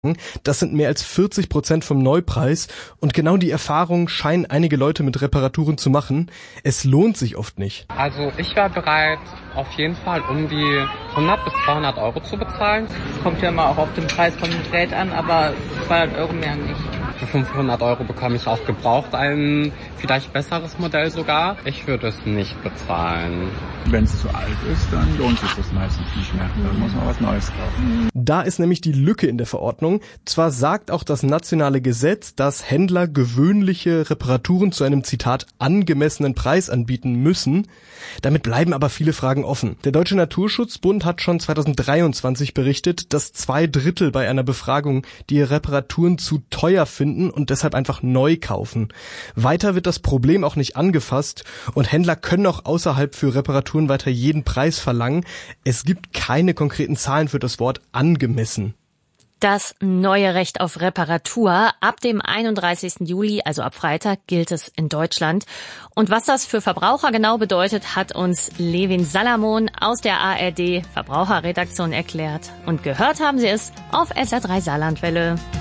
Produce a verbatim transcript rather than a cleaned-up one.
Das sind mehr als vierzig Prozent vom Neupreis und genau die Erfahrung scheinen einige Leute mit Reparaturen zu machen. Es lohnt sich oft nicht. Also ich wäre bereit, auf jeden Fall um die hundert bis zweihundert Euro zu bezahlen. Kommt ja mal auch auf den Preis vom Gerät an, aber zweihundert Euro mehr nicht. Für fünfhundert Euro bekomme ich auch gebraucht ein vielleicht besseres Modell sogar. Ich würde es nicht bezahlen. Wenn es zu alt ist, dann lohnt sich das meistens nicht mehr. Dann muss man was Neues kaufen. Da ist nämlich die Lücke in der Verordnung. Zwar sagt auch das nationale Gesetz, dass Händler gewöhnliche Reparaturen zu einem, Zitat, angemessenen Preis anbieten müssen. Damit bleiben aber viele Fragen offen. Der Deutsche Naturschutzbund hat schon zweitausenddreiundzwanzig berichtet, dass zwei Drittel bei einer Befragung die Reparaturen zu teuer finden und deshalb einfach neu kaufen. Weiter wird das Problem auch nicht angefasst und Händler können auch außerhalb für Reparaturen weiter jeden Preis verlangen. Es gibt keine konkreten Zahlen für das Wort angemessen. Das neue Recht auf Reparatur. Ab dem einunddreißigsten Juli, also ab Freitag, gilt es in Deutschland. Und was das für Verbraucher genau bedeutet, hat uns Levin Salamon aus der A R D Verbraucherredaktion erklärt. Und gehört haben Sie es auf S R drei Saarlandwelle.